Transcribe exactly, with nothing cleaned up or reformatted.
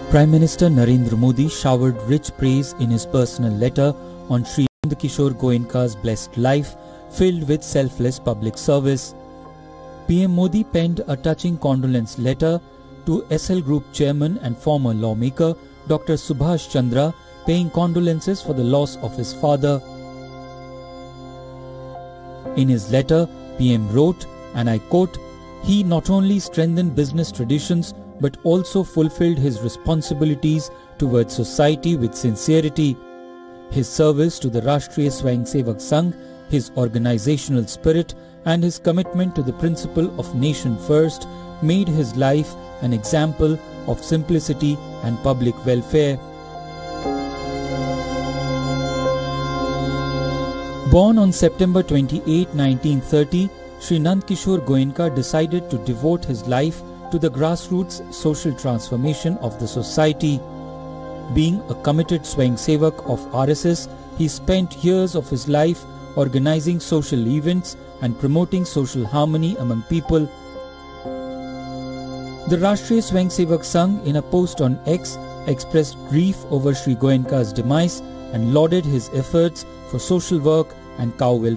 Prime Minister Narendra Modi showered rich praise in his personal letter on Sri Nandkishore Goenka's blessed life, filled with selfless public service. P M Modi penned a touching condolence letter to S L Group chairman and former lawmaker Doctor Subhash Chandra, paying condolences for the loss of his father. In his letter, P M wrote, and I quote, "He not only strengthened business traditions but also fulfilled his responsibilities towards society with sincerity. His service to the Rashtriya Swayamsevak Sangh, his organizational spirit and his commitment to the principle of nation first made his life an example of simplicity and public welfare." Born on September twenty-eighth, nineteen thirty, Sri Nandkishore Goenka decided to devote his life to the grassroots social transformation of the society. Being a committed Swayamsevak of R S S, he spent years of his life organizing social events and promoting social harmony among people. The Rashtriya Swayamsevak Sangh, in a post on X, expressed grief over Sri Goenka's demise and lauded his efforts for social work and cow welfare.